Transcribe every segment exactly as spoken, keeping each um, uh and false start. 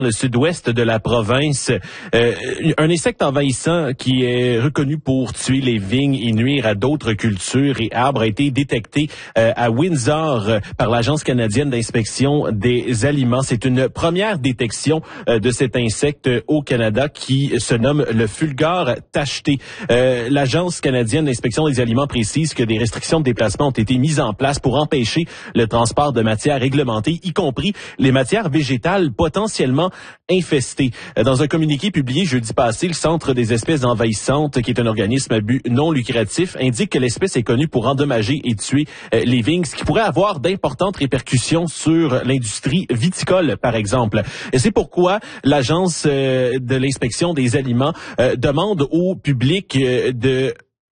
le sud-ouest de la province. Euh, un insecte envahissant qui est reconnu pour tuer les vignes et nuire à d'autres cultures et arbres a été détecté euh, à Windsor euh, par l'Agence canadienne d'inspection des aliments. C'est une première détection euh, de cet insecte euh, au Canada qui se nomme le fulgare tacheté. Euh, L'Agence canadienne d'inspection des aliments précise que des restrictions de déplacement ont été mises en place pour empêcher le transport de matières réglementées, y compris les matières végétales potentiellement infestées. Dans un communiqué publié jeudi passé, le Centre des espèces envahissantes, qui est un organisme à but non lucratif, indique que l'espèce est connue pour endommager et tuer euh, les vignes, ce qui pourrait avoir d'importantes répercussions sur l'industrie viticole, par exemple. Et c'est pourquoi l'Agence euh, de l'inspection des aliments euh, demande au public euh, de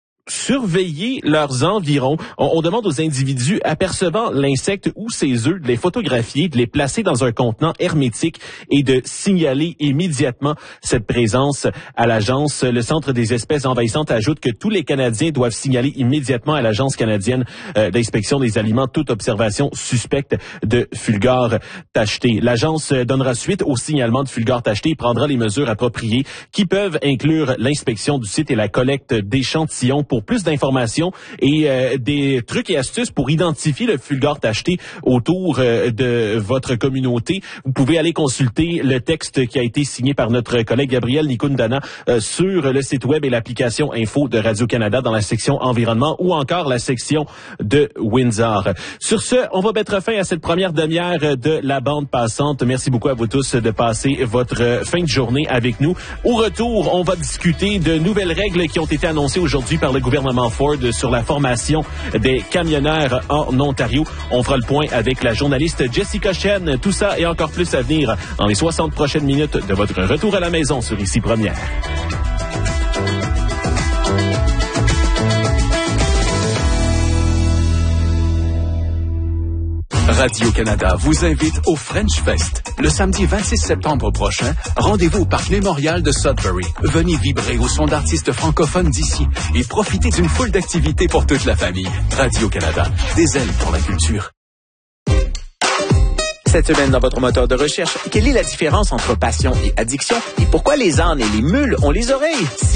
surveiller leurs environs. On, on demande aux individus apercevant l'insecte ou ses œufs de les photographier, de les placer dans un contenant hermétique et de signaler immédiatement cette présence à l'agence. Le Centre des espèces envahissantes ajoute que tous les Canadiens doivent signaler immédiatement à l'Agence canadienne euh, d'inspection des aliments toute observation suspecte de fulgare tacheté. L'agence donnera suite au signalement de fulgare tacheté et prendra les mesures appropriées qui peuvent inclure l'inspection du site et la collecte d'échantillons. Pour plus d'informations et euh, des trucs et astuces pour identifier le fulgare tacheté autour euh, de votre communauté, vous pouvez aller consulter le texte qui a été signé par notre collègue Gabriel Nikundana euh, sur le site web et l'application Info de Radio-Canada dans la section environnement ou encore la section de Windsor. Sur ce, on va mettre fin à cette première demi-heure de la bande passante. Merci beaucoup à vous tous de passer votre fin de journée avec nous. Au retour, on va discuter de nouvelles règles qui ont été annoncées aujourd'hui par le gouvernement Ford sur la formation des camionneurs en Ontario. On fera le point avec la journaliste Jessica Chen. Tout ça et encore plus à venir dans les soixante prochaines minutes de votre retour à la maison sur Ici Première. Radio-Canada vous invite au French Fest. Le samedi vingt-six septembre prochain, rendez-vous au parc mémorial de Sudbury. Venez vibrer au son d'artistes francophones d'ici et profitez d'une foule d'activités pour toute la famille. Radio-Canada, des ailes pour la culture. Cette semaine, dans votre moteur de recherche, quelle est la différence entre passion et addiction et pourquoi les ânes et les mules ont les oreilles?